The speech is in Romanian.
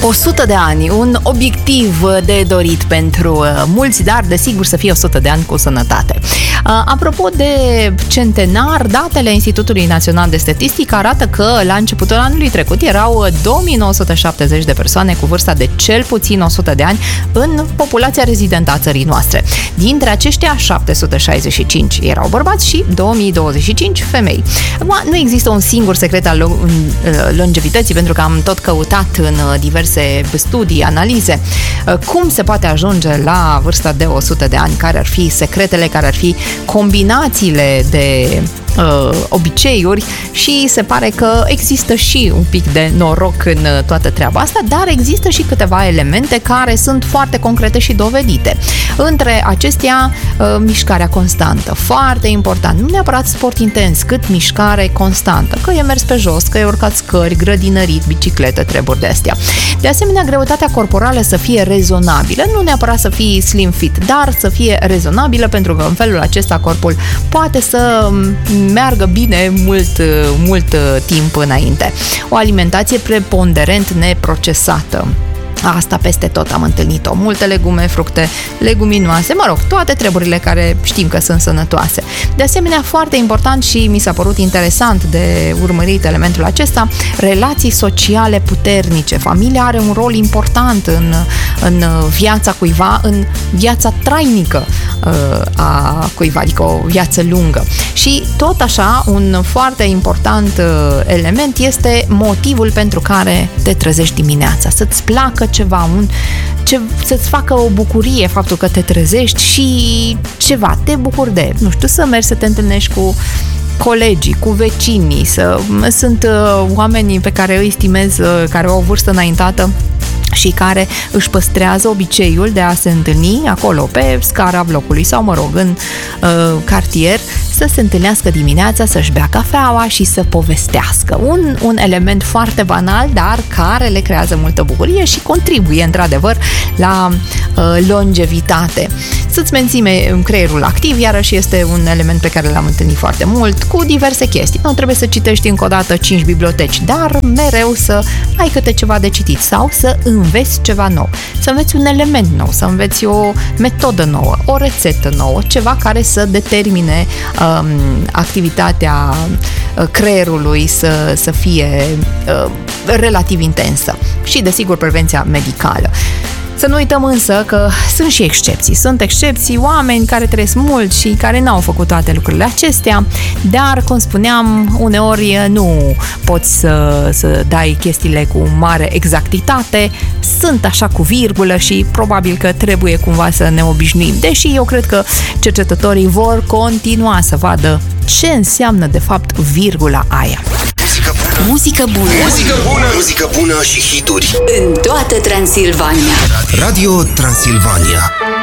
100 de ani, un obiectiv de dorit pentru mulți, dar desigur să fie 100 de ani cu sănătate. Apropo de centenar, datele Institutului Național de Statistică arată că la începutul anului trecut erau 2970 de persoane cu vârsta de cel puțin 100 de ani în populația rezidentă a țării noastre. Dintre aceștia, 765 erau bărbați și 2025 femei. Acum, nu există un singur secret al longevității, pentru că am tot căutat în diverse studii, analize, cum se poate ajunge la vârsta de 100 de ani, care ar fi secretele, care ar fi combinațiile de obiceiuri, și se pare că există și un pic de noroc în toată treaba asta, dar există și câteva elemente care sunt foarte concrete și dovedite. Între acestea, mișcarea constantă, foarte important, nu neapărat sport intens, cât mișcare constantă, că e mers pe jos, că e urcat scări, grădinărit, bicicletă, treburi de astea. De asemenea, greutatea corporală să fie rezonabilă, nu neapărat să fie slim fit, dar să fie rezonabilă, pentru că în felul acesta corpul poate să meargă bine mult timp înainte. O alimentație preponderent neprocesată. Asta peste tot am întâlnit-o. Multe legume, fructe, leguminoase, mă rog, toate treburile care știm că sunt sănătoase. De asemenea, foarte important și mi s-a părut interesant de urmărit elementul acesta, relații sociale puternice. Familia are un rol important în viața cuiva, în viața trainică a cuiva, adică o viață lungă. Și tot așa, un foarte important element este motivul pentru care te trezești dimineața. Să-ți placă ceva, să-ți facă o bucurie faptul că te trezești și ceva, te bucuri de, nu știu, să mergi să te întâlnești cu colegii, cu vecinii, sunt oamenii pe care îi stimez, care au o vârstă înaintată și care își păstrează obiceiul de a se întâlni acolo, pe scara blocului sau, mă rog, în cartier, să se întâlnească dimineața, să-și bea cafeaua și să povestească. Un element foarte banal, dar care le creează multă bucurie și contribuie, într-adevăr, la longevitate. Să-ți menții creierul activ, iarăși este un element pe care l-am întâlnit foarte mult, cu diverse chestii. Nu trebuie să citești încă o dată 5 biblioteci, dar mereu să ai câte ceva de citit sau să înveți ceva nou, să înveți un element nou, să înveți o metodă nouă, o rețetă nouă, ceva care să determine activitatea creierului să fie relativ intensă. Și, desigur, prevenția medicală. Să nu uităm însă că sunt și excepții. Sunt excepții, oameni care trăiesc mult și care n-au făcut toate lucrurile acestea, dar, cum spuneam, uneori nu poți să dai chestiile cu mare exactitate, sunt așa cu virgulă și probabil că trebuie cumva să ne obișnuim. Deși eu cred că cercetătorii vor continua să vadă ce înseamnă de fapt virgula aia. Muzică bună. Muzică bună. Muzică bună și hituri. În toată Transilvania. Radio Transilvania.